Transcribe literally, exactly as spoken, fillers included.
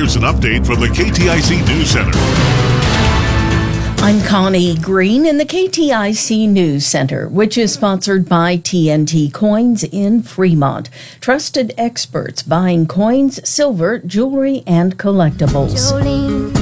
Here's an update from the K T I C News Center. I'm Connie Green in the K T I C News Center, which is sponsored by T N T Coins in Fremont. Trusted experts buying coins, silver, jewelry, and collectibles. Jolene.